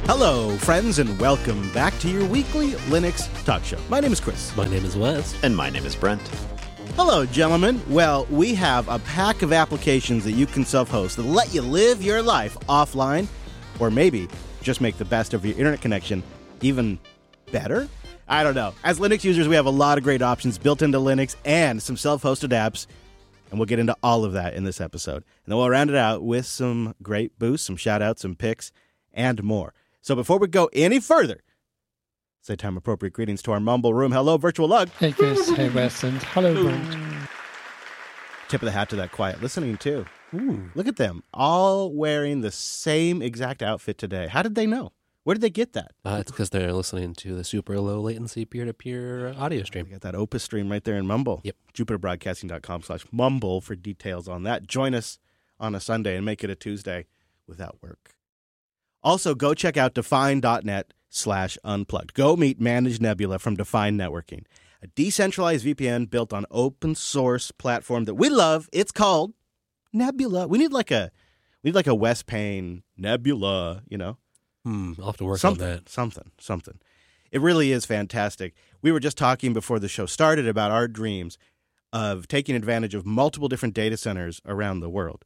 Hello, friends, and welcome back to your weekly Linux talk show. My name is Chris. My name is Wes. And my name is Brent. Hello, gentlemen. Well, we have a pack of applications that you can self-host that let you live your life offline, or maybe just make the best of your internet connection even better. I don't know. As Linux users, we have a lot of great options built into Linux and some self-hosted apps, and we'll get into all of that in this episode. And then we'll round it out with some great boosts, some shout-outs, some picks, and more. So before we go any further, say time-appropriate greetings to our Mumble room. Hello, Virtual Lug. Hey Chris, hey Wes, and hello Brent. Tip of the hat to that quiet listening, too. Ooh, look at them, all wearing the same exact outfit today. How did they know? Where did they get that? It's because they're listening to the super low latency peer-to-peer audio stream. We got that Opus stream right there in Mumble. Yep. JupiterBroadcasting.com/Mumble for details on that. Join us on a Sunday and make it a Tuesday without work. Also, go check out Define.net/unplugged. Go meet Managed Nebula from Define Networking, a decentralized VPN built on open source platform that we love. It's called Nebula. We need like a Wes Payne Nebula, you know? I'll have to work on that. Something. It really is fantastic. We were just talking before the show started about our dreams of taking advantage of multiple different data centers around the world.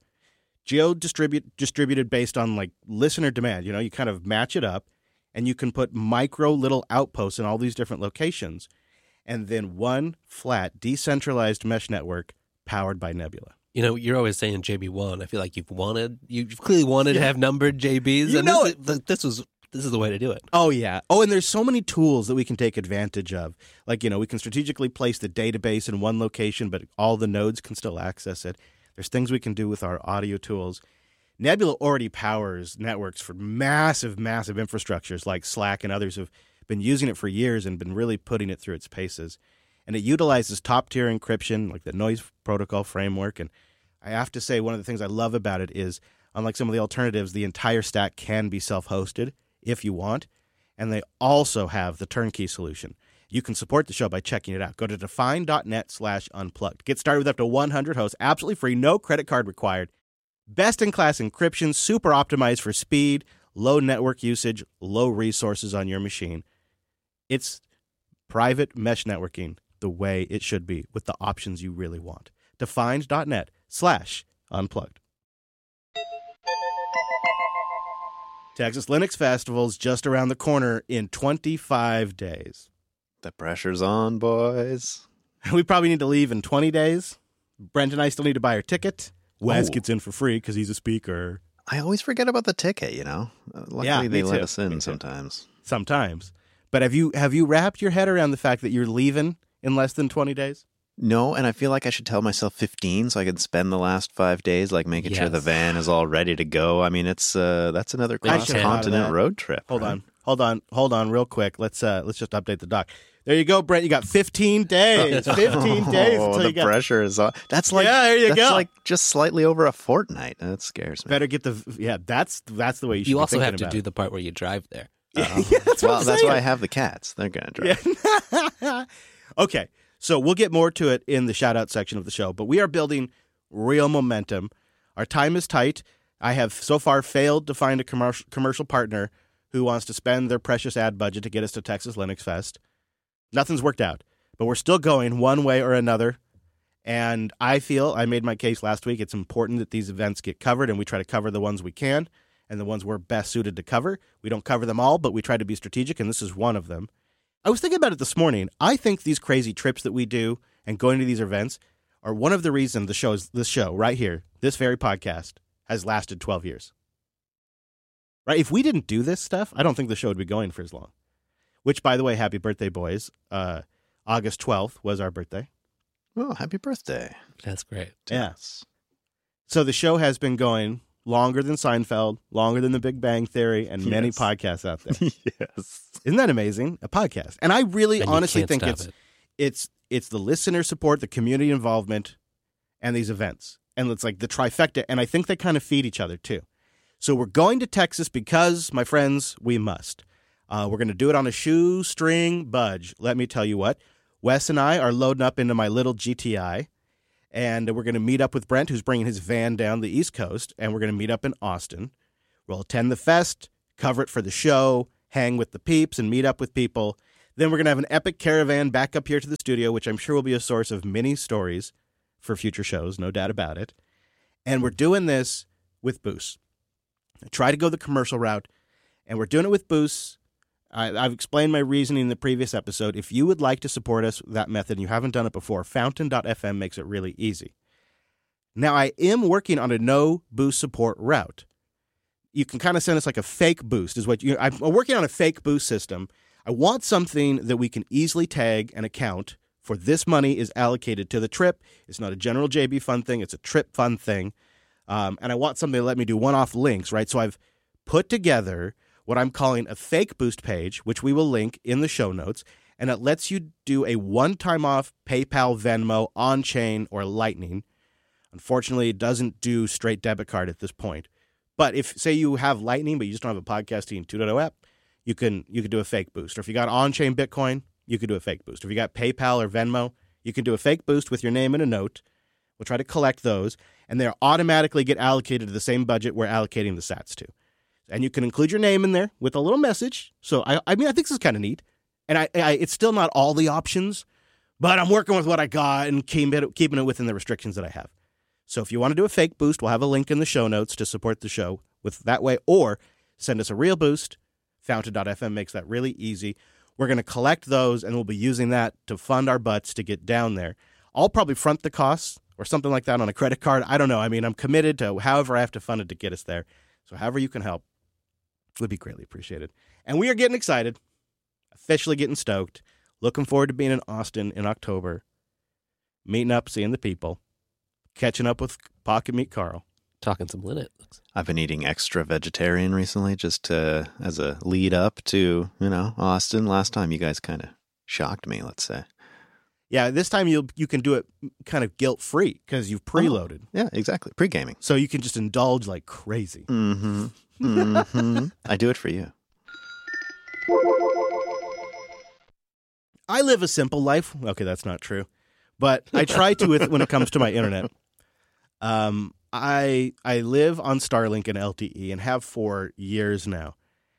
Distributed based on like listener demand. You know, you kind of match it up and you can put micro little outposts in all these different locations and then one flat decentralized mesh network powered by Nebula. You know, you're always saying JB1. I feel like you've clearly wanted to have numbered JBs. You and know this is the way to do it. Oh, yeah. Oh, and there's so many tools that we can take advantage of. Like, you know, we can strategically place the database in one location, but all the nodes can still access it. There's things we can do with our audio tools. Nebula already powers networks for massive infrastructures like Slack, and others have been using it for years and been really putting it through its paces. And it utilizes top-tier encryption, like the noise protocol framework. And I have to say, one of the things I love about it is, unlike some of the alternatives, the entire stack can be self-hosted if you want. And they also have the turnkey solution. You can support the show by checking it out. Go to define.net/unplugged. Get started with up to 100 hosts, absolutely free, no credit card required. Best-in-class encryption, super optimized for speed, low network usage, low resources on your machine. It's private mesh networking the way it should be with the options you really want. Define.net/unplugged. Texas Linux Festival's just around the corner in 25 days. The pressure's on, boys. We probably need to leave in 20 days. Brent and I still need to buy our ticket. Wes gets in for free because he's a speaker. I always forget about the ticket, you know? Luckily, they let us in sometimes. Sometimes. But have you wrapped your head around the fact that you're leaving in less than 20 days? No, and I feel like I should tell myself 15 so I can spend the last 5 days like making sure the van is all ready to go. I mean, it's that's another cross-continent road trip. Hold on real quick. Let's just update the doc. There you go, Brent. You got 15 days. 15 days until you get... pressure is on. That's like like just slightly over a fortnight. That scares me. Better get that's the way you should. You also have to do the part where you drive there. That's why I have the cats. They're going to drive. Yeah. Okay, so we'll get more to it in the shout-out section of the show, but we are building real momentum. Our time is tight. I have so far failed to find a commercial partner who wants to spend their precious ad budget to get us to Texas Linux Fest. Nothing's worked out, but we're still going one way or another. And I feel, I made my case last week, it's important that these events get covered, and we try to cover the ones we can and the ones we're best suited to cover. We don't cover them all, but we try to be strategic, and this is one of them. I was thinking about it this morning. I think these crazy trips that we do and going to these events are one of the reasons this show right here, this very podcast, has lasted 12 years. Right? If we didn't do this stuff, I don't think the show would be going for as long. Which, by the way, happy birthday, boys. August 12th was our birthday. Oh, happy birthday. That's great. Yes. So the show has been going longer than Seinfeld, longer than The Big Bang Theory, and many podcasts out there. Yes. Isn't that amazing? A podcast. And I really honestly think it's the listener support, the community involvement, and these events. And it's like the trifecta. And I think they kind of feed each other, too. So we're going to Texas because, my friends, we must. We're going to do it on a shoestring budge. Let me tell you what. Wes and I are loading up into my little GTI, and we're going to meet up with Brent, who's bringing his van down the East Coast, and we're going to meet up in Austin. We'll attend the fest, cover it for the show, hang with the peeps, and meet up with people. Then we're going to have an epic caravan back up here to the studio, which I'm sure will be a source of many stories for future shows, no doubt about it. And we're doing this with Boost. I try to go the commercial route, and we're doing it with Boost. I've explained my reasoning in the previous episode. If you would like to support us with that method and you haven't done it before, Fountain.fm makes it really easy. Now, I am working on a no Boost support route. You can kind of send us like a fake Boost. I'm working on a fake Boost system. I want something that we can easily tag and account for. This money is allocated to the trip. It's not a general JB Fund thing. It's a trip fund thing. And I want something to let me do one-off links, right? So I've put together what I'm calling a fake Boost page, which we will link in the show notes, and it lets you do a one-time off PayPal, Venmo, on-chain, or Lightning. Unfortunately, it doesn't do straight debit card at this point. But if, say, you have Lightning, but you just don't have a Podcasting 2.0 app, you can do a fake Boost. Or if you got on-chain Bitcoin, you could do a fake Boost. If you got PayPal or Venmo, you can do a fake Boost with your name and a note. We'll try to collect those, and they automatically get allocated to the same budget we're allocating the sats to. And you can include your name in there with a little message. So, I think this is kind of neat. And it's still not all the options, but I'm working with what I got and keeping it within the restrictions that I have. So if you want to do a fake Boost, we'll have a link in the show notes to support the show with that way. Or send us a real Boost. Fountain.fm makes that really easy. We're going to collect those, and we'll be using that to fund our butts to get down there. I'll probably front the costs or something like that on a credit card. I don't know. I mean, I'm committed to however I have to fund it to get us there. So however you can help would be greatly appreciated. And we are getting excited, officially getting stoked, looking forward to being in Austin in October, meeting up, seeing the people, catching up with Pocket Meat Carl. Talking some Linux. I've been eating extra vegetarian recently just as a lead up to, Austin. Last time you guys kind of shocked me, let's say. Yeah, this time you can do it kind of guilt-free because you've preloaded. Yeah, exactly. Pre-gaming. So you can just indulge like crazy. Mm-hmm. Mm-hmm. I do it for you. I live a simple life. Okay, that's not true. But I try to when it comes to my internet. I live on Starlink and LTE and have for years now.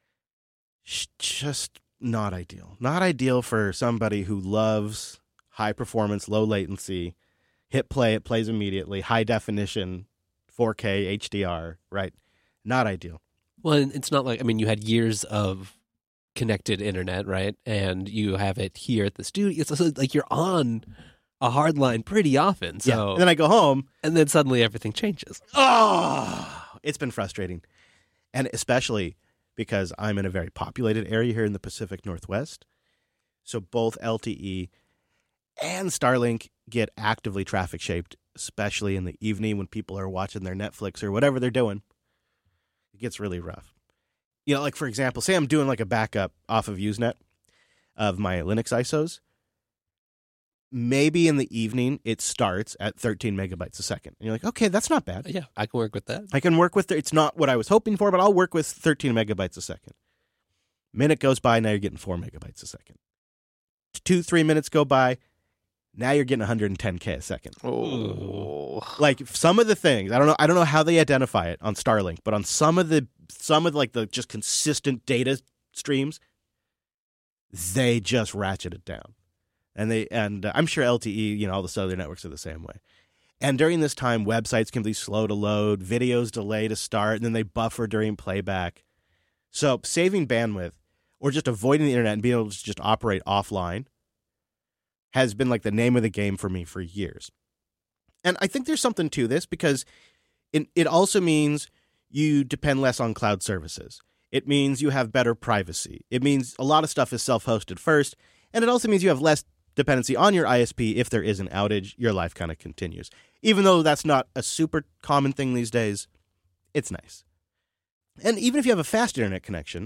Just not ideal. Not ideal for somebody who loves high performance, low latency, hit play, it plays immediately, high definition, 4K, HDR, right? Not ideal. Well, it's not like, you had years of connected internet, right? And you have it here at the studio. It's like you're on a hard line pretty often. So. Yeah. And then I go home. And then suddenly everything changes. Oh, it's been frustrating. And especially because I'm in a very populated area here in the Pacific Northwest. So both LTE and Starlink get actively traffic shaped, especially in the evening when people are watching their Netflix or whatever they're doing. It gets really rough. Like for example, say I'm doing like a backup off of Usenet of my Linux ISOs. Maybe in the evening it starts at 13 megabytes a second. And you're like, okay, that's not bad. Yeah, I can work with that. I can work with it's not what I was hoping for, but I'll work with 13 megabytes a second. Minute goes by, now you're getting 4 megabytes a second. 2-3 minutes go by, now you're getting 110K a second. Oh. Like some of the things, I don't know how they identify it on Starlink, but on some of the just consistent data streams, they just ratchet it down. And I'm sure LTE, all the cellular networks are the same way. And during this time, websites can be slow to load, videos delay to start, and then they buffer during playback. So saving bandwidth or just avoiding the internet and being able to just operate offline has been like the name of the game for me for years. And I think there's something to this because it also means you depend less on cloud services. It means you have better privacy. It means a lot of stuff is self-hosted first. And it also means you have less dependency on your ISP. If there is an outage, your life kind of continues. Even though that's not a super common thing these days, it's nice. And even if you have a fast internet connection,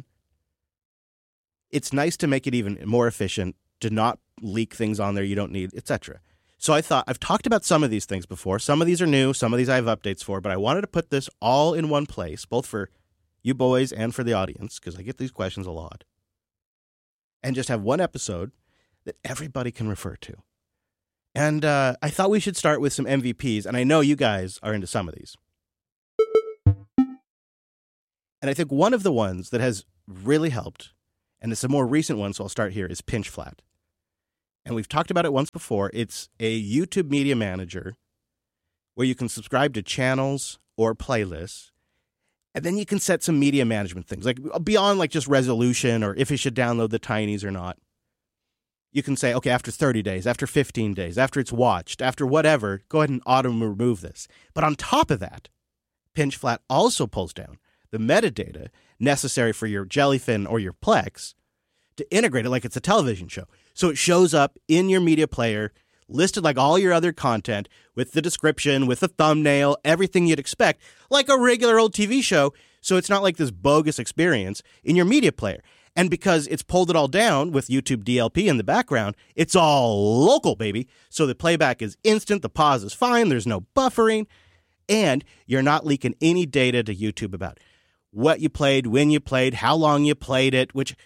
it's nice to make it even more efficient, to not leak things on there you don't need, etc. So I thought, I've talked about some of these things before. Some of these are new, some of these I have updates for, but I wanted to put this all in one place, both for you boys and for the audience, because I get these questions a lot. And just have one episode that everybody can refer to. And I thought we should start with some MVPs, and I know you guys are into some of these. And I think one of the ones that has really helped, and it's a more recent one, so I'll start here, is Pinch Flat. And we've talked about it once before. It's a YouTube media manager where you can subscribe to channels or playlists, and then you can set some media management things, like beyond like just resolution or if you should download the tinies or not. You can say, okay, after 30 days, after 15 days, after it's watched, after whatever, go ahead and auto-remove this. But on top of that, Pinch Flat also pulls down the metadata necessary for your Jellyfin or your Plex to integrate it like it's a television show. So it shows up in your media player, listed like all your other content, with the description, with the thumbnail, everything you'd expect, like a regular old TV show. So it's not like this bogus experience in your media player. And because it's pulled it all down with YouTube DLP in the background, it's all local, baby. So the playback is instant, the pause is fine, there's no buffering, and you're not leaking any data to YouTube about what you played, when you played, how long you played it, which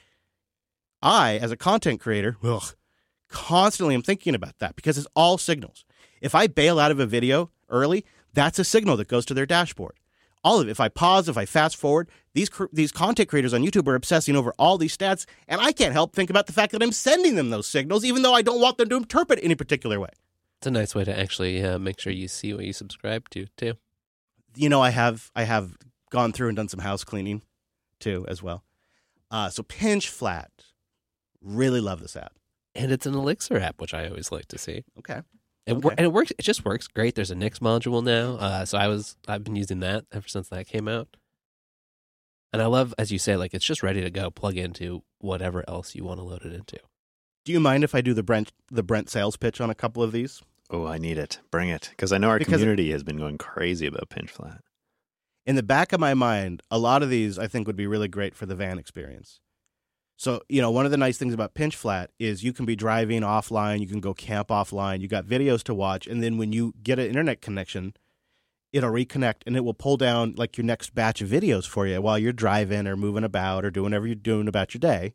I, as a content creator, constantly am thinking about that because it's all signals. If I bail out of a video early, that's a signal that goes to their dashboard. All of it. If I pause, if I fast forward, these content creators on YouTube are obsessing over all these stats, and I can't help think about the fact that I'm sending them those signals, even though I don't want them to interpret any particular way. It's a nice way to actually make sure you see what you subscribe to, too. You know, I have gone through and done some house cleaning, too, as well. So Pinch Flat, really love this app. And it's an Elixir app, which I always like to see. Okay. And it works. It just works great. There's a Nix module now, so I've been using that ever since that came out. And I love, as you say, like it's just ready to go. Plug into whatever else you want to load it into. Do you mind if I do the Brent sales pitch on a couple of these? Oh, I need it. Bring it, because I know our community has been going crazy about Pinch Flat. In the back of my mind, a lot of these I think would be really great for the van experience. So, you know, one of the nice things about Pinch Flat is you can be driving offline, you can go camp offline, you got videos to watch, and then when you get an internet connection, it'll reconnect and it will pull down like your next batch of videos for you while you're driving or moving about or doing whatever you're doing about your day.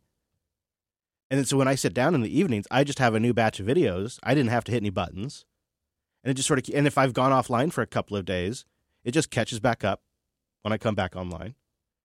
And then so when I sit down in the evenings, I just have a new batch of videos. I didn't have to hit any buttons. And it just sort of, and if I've gone offline for a couple of days, it just catches back up when I come back online.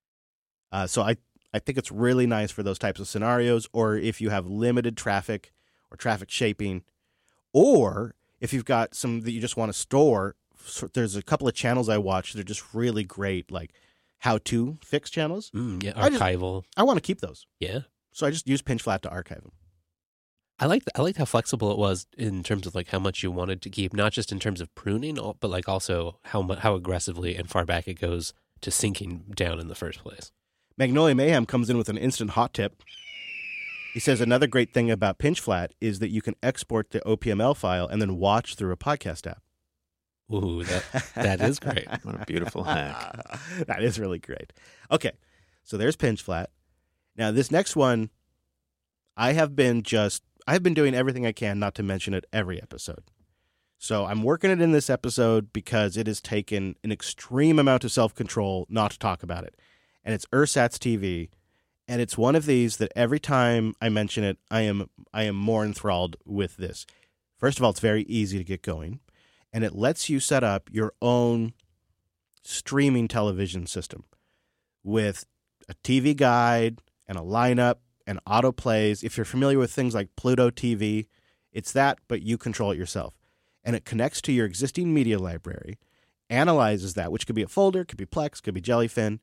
So I think it's really nice for those types of scenarios, or if you have limited traffic or traffic shaping, or if you've got some that you just want to store. There's a couple of channels I watch that are just really great, like how-to fix channels. Yeah, archival. I want to keep those. Yeah. So I just use Pinch Flat to archive them. I liked how flexible it was in terms of like how much you wanted to keep, not just in terms of pruning, but like also how aggressively and far back it goes to syncing down in the first place. Magnolia Mayhem comes in with an instant hot tip. He says another great thing about Pinch Flat is that you can export the OPML file and then watch through a podcast app. Ooh, that is great. What a beautiful hack. That is really great. Okay, so there's Pinch Flat. Now this next one, I've been doing everything I can not to mention it every episode. So I'm working it in this episode because it has taken an extreme amount of self-control not to talk about it. And it's Ursats TV, and it's one of these that every time I mention it, I am more enthralled with this. First of all, it's very easy to get going, and it lets you set up your own streaming television system with a TV guide and a lineup and autoplays. If you're familiar with things like Pluto TV, it's that, but you control it yourself. And it connects to your existing media library, analyzes that, which could be a folder, could be Plex, could be Jellyfin.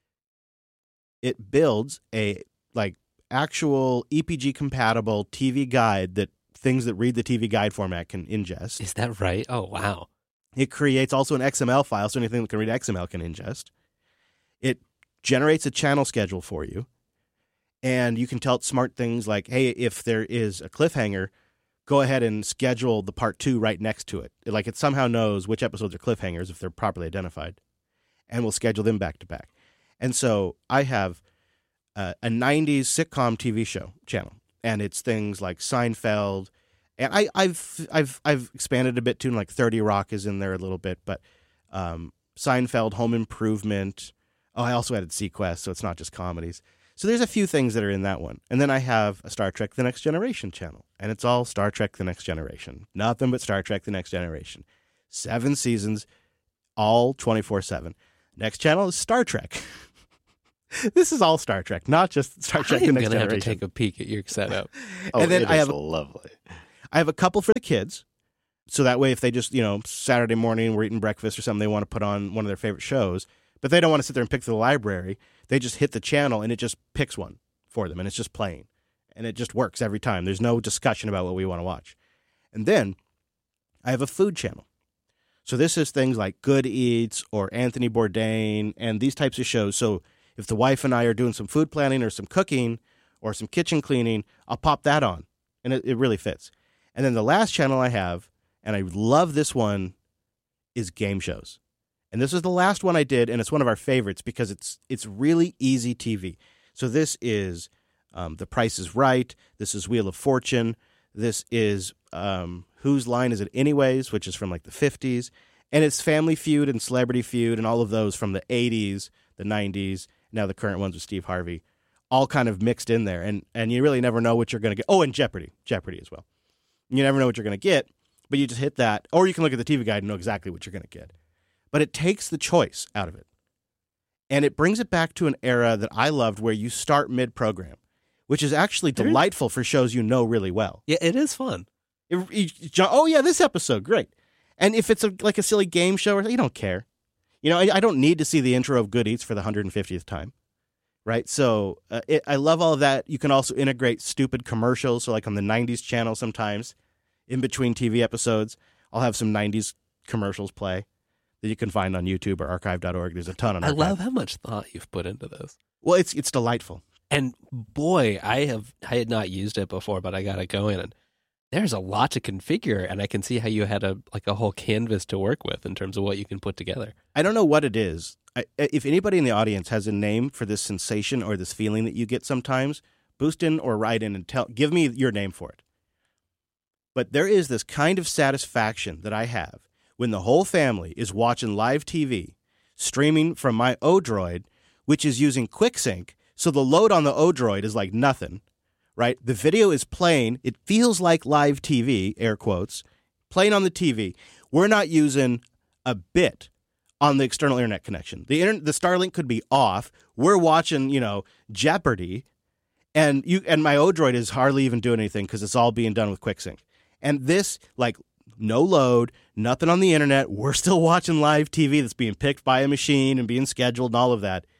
It builds a actual EPG compatible TV guide that things that read the TV guide format can ingest. Is that right? Oh, wow. It creates also an XML file, so anything that can read XML can ingest. It generates a channel schedule for you, and you can tell it smart things like, hey, if there is a cliffhanger, go ahead and schedule the part 2 right next to it. It somehow knows which episodes are cliffhangers if they're properly identified, and will schedule them back to back. And so I have a 90s sitcom TV show channel, and it's things like Seinfeld, and I've expanded a bit too, and like 30 Rock is in there a little bit, but Seinfeld, Home Improvement. Oh, I also added Sequest, so it's not just comedies. So there's a few things that are in that one. And then I have a Star Trek The Next Generation channel, and it's all Star Trek The Next Generation. Nothing but Star Trek The Next Generation. 7 seasons, all 24/7. Next channel is Star Trek. This is all Star Trek, not just Star Trek: The I'm Next going to have Generation. to take a peek at your setup. And then it is lovely. I have a couple for the kids. So that way, if they just, Saturday morning, we're eating breakfast or something, they want to put on one of their favorite shows, but they don't want to sit there and pick through the library. They just hit the channel and it just picks one for them and it's just playing. And it just works every time. There's no discussion about what we want to watch. And then I have a food channel. So this is things like Good Eats or Anthony Bourdain and these types of shows. So if the wife and I are doing some food planning or some cooking or some kitchen cleaning, I'll pop that on. And it really fits. And then the last channel I have, and I love this one, is game shows. And this is the last one I did, and it's one of our favorites because it's really easy TV. So this is The Price is Right. This is Wheel of Fortune. This is Whose Line Is It Anyways, which is from like the 50s. And it's Family Feud and Celebrity Feud and all of those from the 80s, the 90s, now the current ones with Steve Harvey, all kind of mixed in there. And you really never know what you're going to get. Oh, and Jeopardy as well. You never know what you're going to get, but you just hit that. Or you can look at the TV guide and know exactly what you're going to get. But it takes the choice out of it. And it brings it back to an era that I loved where you start mid-program, which is actually delightful for shows you know really well. Yeah, it is fun. Oh, yeah, this episode, great. And if it's like a silly game show, you don't care. I don't need to see the intro of Good Eats for the 150th time, right? So I love all of that. You can also integrate stupid commercials. So like on the 90s channel sometimes, in between TV episodes, I'll have some 90s commercials play that you can find on YouTube or archive.org. There's a ton on archive. I love how much thought you've put into this. Well, it's delightful. And boy, I had not used it before, but I got it going, and there's a lot to configure, and I can see how you had a whole canvas to work with in terms of what you can put together. I don't know what it is. If anybody in the audience has a name for this sensation or this feeling that you get sometimes, boost in or write in and give me your name for it. But there is this kind of satisfaction that I have when the whole family is watching live TV, streaming from my Odroid, which is using QuickSync, so the load on the Odroid is like nothing, right? The video is playing. It feels like live TV, air quotes, playing on the TV. We're not using a bit on the external internet connection. The Starlink could be off. We're watching, Jeopardy, and my Odroid is hardly even doing anything because it's all being done with QuickSync. And this, no load, nothing on the internet. We're still watching live TV that's being picked by a machine and being scheduled and all of that.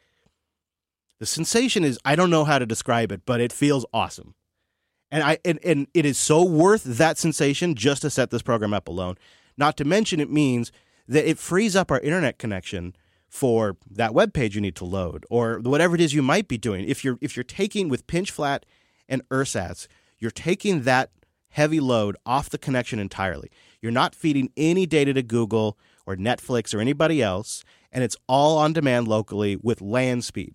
The sensation is, I don't know how to describe it, but it feels awesome. And it is so worth that sensation just to set this program up alone. Not to mention it means that it frees up our internet connection for that web page you need to load or whatever it is you might be doing. If you're taking with Pinch Flat and ersatz, you're taking that heavy load off the connection entirely. You're not feeding any data to Google or Netflix or anybody else, and it's all on demand locally with LAN speed.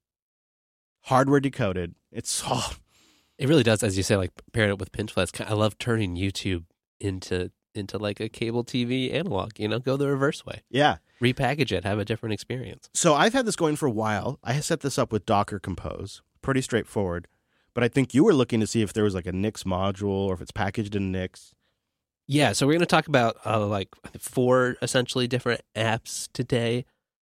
Hardware decoded. It's all. It really does, as you say, paired it with Pinch Flats. I love turning YouTube into like a cable TV analog, go the reverse way. Yeah. Repackage it, have a different experience. So I've had this going for a while. I set this up with Docker Compose. Pretty straightforward. But I think you were looking to see if there was like a Nix module or if it's packaged in Nix. Yeah, so we're going to talk about 4 essentially different apps today.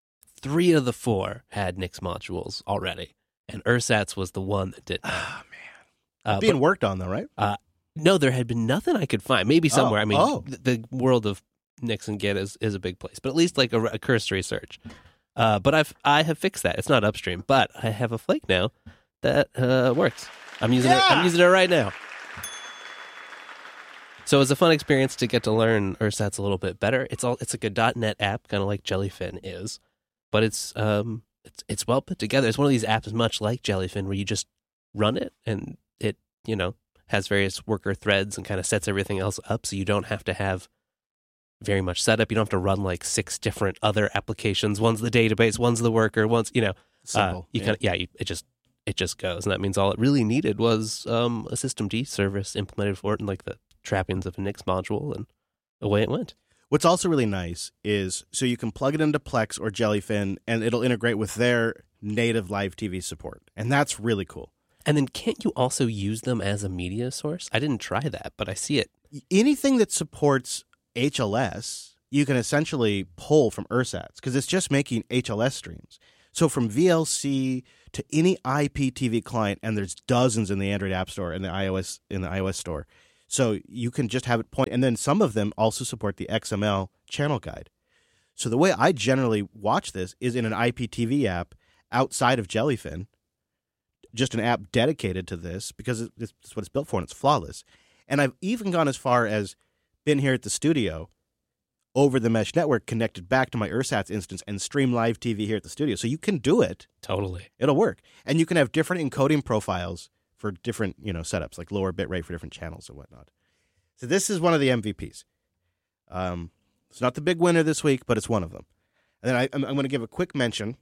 3 of the 4 had Nix modules already, and ersatz was the one that didn't. Oh, man. Being worked on, though, right? No, there had been nothing I could find. Maybe somewhere. The world of Nix and Git is a big place, but at least like a cursory search. But I have fixed that. It's not upstream, but I have a flake now that works. I'm using it. I'm using it right now. So it's a fun experience to get to learn ersatz a little bit better. It's like a .NET app, kind of like Jellyfin is, but it's well put together. It's one of these apps much like Jellyfin where you just run it and it has various worker threads and kind of sets everything else up, so you don't have to have very much setup. You don't have to run 6 different other applications. One's the database, one's the worker, one's simple. It just goes, and that means all it really needed was a systemd service implemented for it and the trappings of a Nix module, and away it went. What's also really nice is so you can plug it into Plex or Jellyfin, and it'll integrate with their native live TV support, and that's really cool. And then can't you also use them as a media source? I didn't try that, but I see it. Anything that supports HLS, you can essentially pull from ersatz because it's just making HLS streams. So from VLC to any IPTV client, and there's dozens in the Android App Store and the iOS store. So you can just have it point, and then some of them also support the XML channel guide. So the way I generally watch this is in an IPTV app outside of Jellyfin, just an app dedicated to this because it's what it's built for and it's flawless. And I've even gone as far as been here at the studio over the mesh network, connected back to my Ursats instance and stream live TV here at the studio. So you can do it. Totally. It'll work. And you can have different encoding profiles for different, setups, like lower bit rate for different channels and whatnot. So this is one of the MVPs. It's not the big winner this week, but it's one of them. And then I'm going to give a quick mention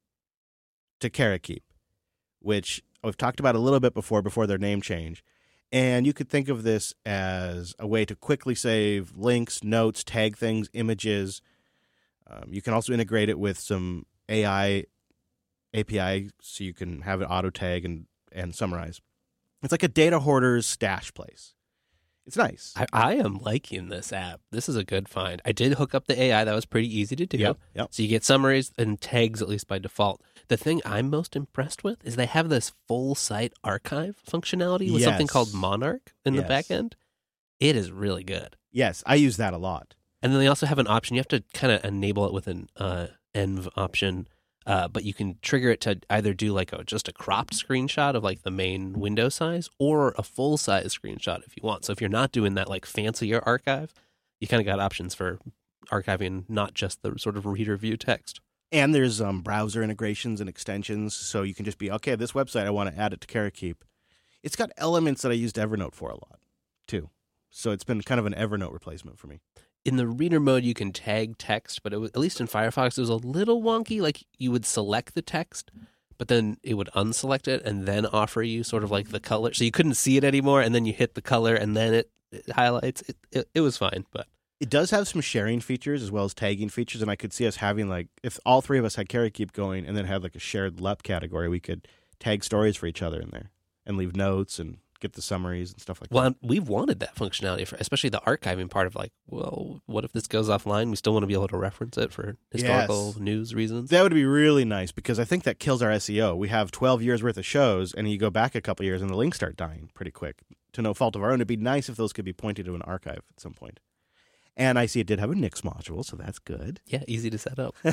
to Karakeep, which I've talked about a little bit before their name change. And you could think of this as a way to quickly save links, notes, tag things, images. You can also integrate it with some AI API so you can have it auto tag and summarize. It's like a data hoarder's stash place. It's nice. I am liking this app. This is a good find. I did hook up the AI. That was pretty easy to do. Yep. So you get summaries and tags, at least by default. The thing I'm most impressed with is they have this full site archive functionality with something called Monarch in the back end. It is really good. Yes, I use that a lot. And then they also have an option. You have to kind of enable it with an env option, but you can trigger it to either do like just a cropped screenshot of like the main window size or a full size screenshot if you want. So if you're not doing that like fancier archive, you kind of got options for archiving not just the sort of reader view text. And there's browser integrations and extensions, so you can just be, okay, this website, I want to add it to Karakeep. It's got elements that I used Evernote for a lot, too. So it's been kind of an Evernote replacement for me. In the reader mode, you can tag text, but at least in Firefox, it was a little wonky. Like, you would select the text, but then it would unselect it and then offer you sort of like the color. So you couldn't see it anymore, and then you hit the color, and then it highlights. It was fine, but... It does have some sharing features as well as tagging features, and I could see us having, like, if all three of us had Karakeep going and then had, like, a shared LEP category, we could tag stories for each other in there and leave notes and get the summaries and stuff like that. Well, we've wanted that functionality, for especially the archiving part of, like, well, what if this goes offline? We still want to be able to reference it for historical news reasons. That would be really nice because I think that kills our SEO. We have 12 years worth of shows, and you go back a couple years and the links start dying pretty quick. To no fault of our own, it'd be nice if those could be pointed to an archive at some point. And I see it did have a Nix module, so that's good. Yeah, easy to set up.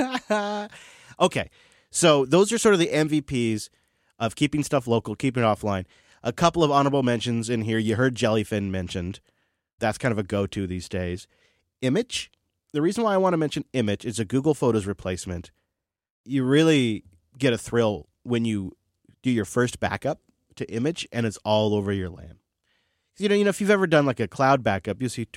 Okay, so those are sort of the MVPs of keeping stuff local, keeping it offline. A couple of honorable mentions in here. You heard Jellyfin mentioned. That's kind of a go-to these days. Image. The reason why I want to mention Image is a Google Photos replacement. You really get a thrill when you do your first backup to Image, and it's all over your LAN. You know, if you've ever done like a cloud backup, you see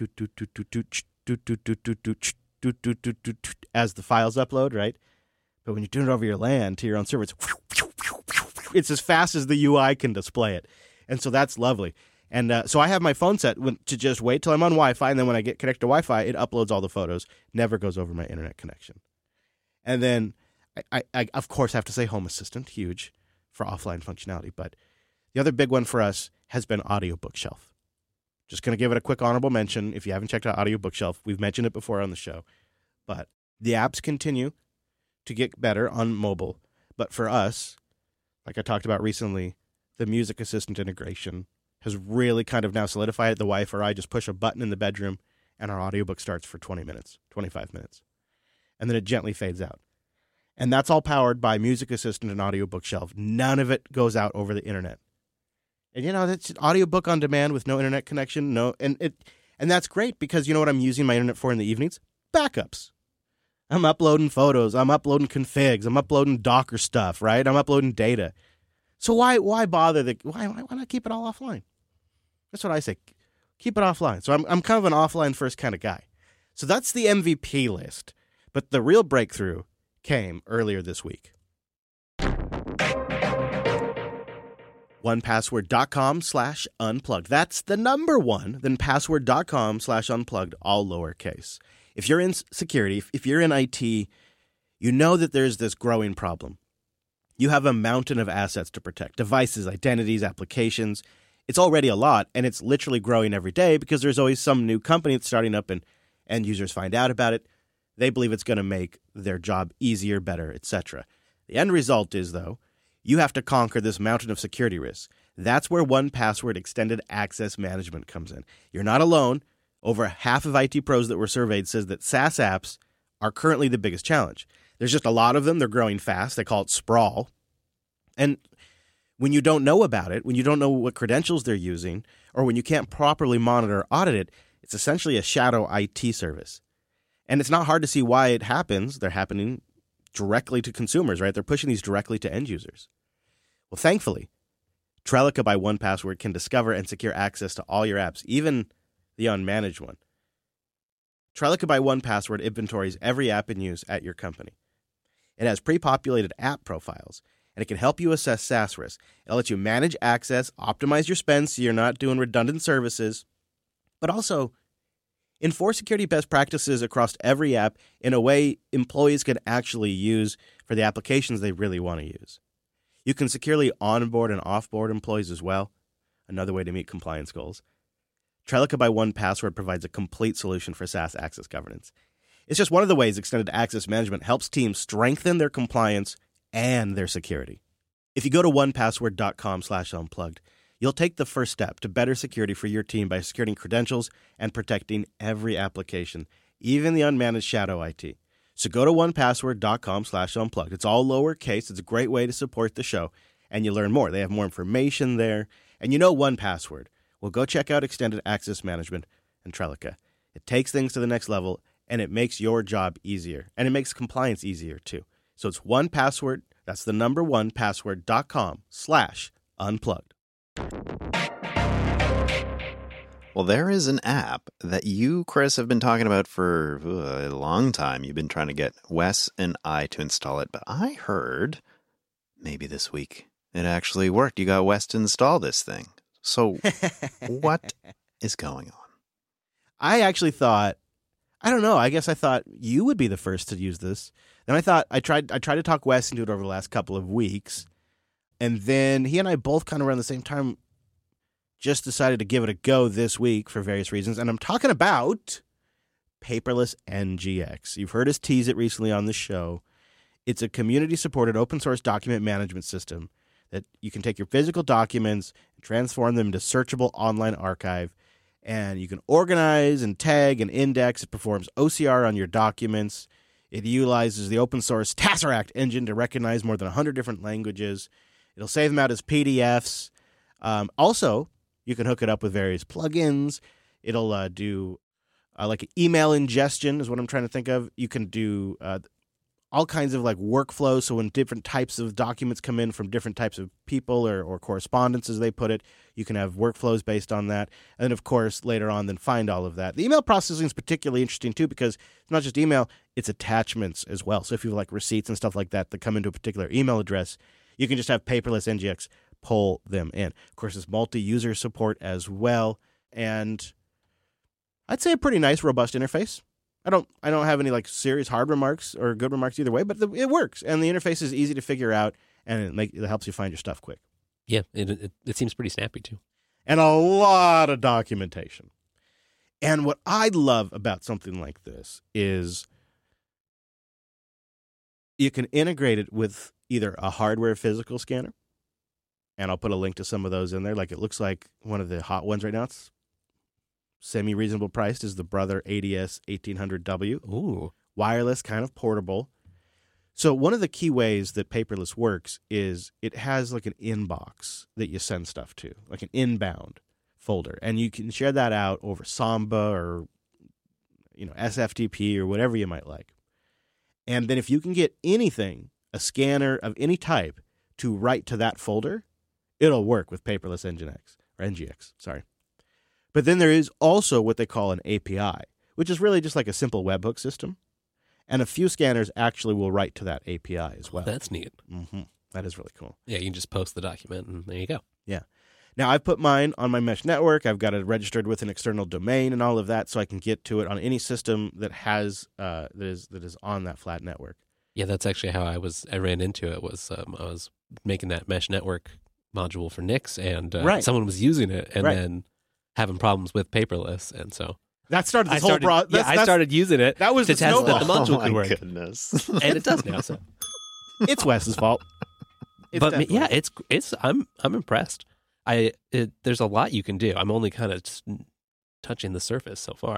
as the files upload, right? But when you're doing it over your LAN to your own server, it's as fast as the UI can display it. And so that's lovely. And so I have my phone set to just wait till I'm on Wi-Fi, and then when I get connected to Wi-Fi, it uploads all the photos, never goes over my internet connection. And then I of course, have to say Home Assistant, huge for offline functionality. But the other big one for us has been Audio Bookshelf. Just going to give it a quick honorable mention. If you haven't checked out Audio Bookshelf, we've mentioned it before on the show. But the apps continue to get better on mobile. But for us, like I talked about recently, the Music Assistant integration has really kind of now solidified it. The wife or I just push a button in the bedroom, and our audiobook starts for 20 minutes, 25 minutes. And then it gently fades out. And that's all powered by Music Assistant and Audio Bookshelf. None of it goes out over the internet. And, that's an audiobook on demand with no internet connection. And that's great because you know what I'm using my internet for in the evenings? Backups. I'm uploading photos. I'm uploading configs. I'm uploading Docker stuff, right? I'm uploading data. So why bother? Why not keep it all offline? That's what I say. Keep it offline. So I'm kind of an offline first kind of guy. So that's the MVP list. But the real breakthrough came earlier this week. 1password.com/unplugged. That's the number one, then password.com/unplugged, all lowercase. If you're in security, if you're in IT, you know that there's this growing problem. You have a mountain of assets to protect, devices, identities, applications. It's already a lot, and it's literally growing every day because there's always some new company that's starting up and end users find out about it. They believe it's going to make their job easier, better, etc. The end result is, though, you have to conquer this mountain of security risks. That's where 1Password Extended Access Management comes in. You're not alone. Over half of IT pros that were surveyed says that SaaS apps are currently the biggest challenge. There's just a lot of them. They're growing fast. They call it sprawl. And when you don't know about it, when you don't know what credentials they're using, or when you can't properly monitor or audit it, it's essentially a shadow IT service. And it's not hard to see why it happens. They're happening directly to consumers, right? They're pushing these directly to end users. Well, thankfully, Trellica by 1Password can discover and secure access to all your apps, even the unmanaged one. Trellica by 1Password inventories every app in use at your company. It has pre-populated app profiles, and it can help you assess SaaS risk. It'll let you manage access, optimize your spend so you're not doing redundant services, but also enforce security best practices across every app in a way employees can actually use for the applications they really want to use. You can securely onboard and offboard employees as well, another way to meet compliance goals. Trellica by 1Password provides a complete solution for SaaS access governance. It's just one of the ways Extended Access Management helps teams strengthen their compliance and their security. If you go to 1password.com/unplugged, you'll take the first step to better security for your team by securing credentials and protecting every application, even the unmanaged shadow IT. So go to 1password.com/unplugged. It's all lowercase. It's a great way to support the show, and you learn more. They have more information there. And you know 1Password. Well, go check out Extended Access Management and Trellica. It takes things to the next level, and it makes your job easier. And it makes compliance easier, too. So it's 1Password. That's the number 1password.com/unplugged. Well, there is an app that you, Chris, have been talking about for a long time. You've been trying to get Wes and I to install it, but I heard maybe this week it actually worked. You got Wes to install this thing. So what is going on? I actually thought, I don't know, I guess I thought you would be the first to use this. Then I thought I tried to talk Wes into it over the last couple of weeks. And then he and I both kind of around the same time just decided to give it a go this week for various reasons. And I'm talking about Paperless NGX. You've heard us tease it recently on the show. It's a community-supported open-source document management system that you can take your physical documents and transform them into searchable online archive. And you can organize and tag and index. It performs OCR on your documents. It utilizes the open-source Tesseract engine to recognize more than 100 different languages. It'll save them out as PDFs. Also, you can hook it up with various plugins. It'll do like email ingestion is what I'm trying to think of. You can do all kinds of like workflows. So when different types of documents come in from different types of people or correspondence, as they put it, you can have workflows based on that. And then, of course, later on, then find all of that. The email processing is particularly interesting, too, because it's not just email, it's attachments as well. So if you have like receipts and stuff like that that come into a particular email address, you can just have Paperless NGX pull them in. Of course, it's multi-user support as well. And I'd say a pretty nice, robust interface. I don't have any like serious hard remarks or good remarks either way, but it works. And the interface is easy to figure out, and it helps you find your stuff quick. Yeah, it seems pretty snappy, too. And a lot of documentation. And what I love about something like this is you can integrate it with either a hardware physical scanner, and I'll put a link to some of those in there. Like it looks like one of the hot ones right now. It's semi-reasonable priced is the Brother ADS 1800W. Ooh. Wireless, kind of portable. So one of the key ways that Paperless works is it has like an inbox that you send stuff to, like an inbound folder. And you can share that out over Samba or SFTP or whatever you might like. And then if you can get anything, a scanner of any type, to write to that folder, it'll work with Paperless NGX. But then there is also what they call an API, which is really just like a simple webhook system. And a few scanners actually will write to that API as well. That's neat. Mm-hmm. That is really cool. Yeah, you can just post the document, and there you go. Yeah. Now, I've put mine on my mesh network. I've got it registered with an external domain and all of that, so I can get to it on any system that has that is on that flat network. Yeah, that's actually how I ran into it. I was making that mesh network module for Nix, and someone was using it, and then having problems with Paperless, and so that started this whole process. I started using it. That was to the test that the snowball. module could work. Goodness. And it does now. So It's Wes's fault. It's But definitely- yeah, it's I'm impressed. There's a lot you can do. I'm only kind of touching the surface so far.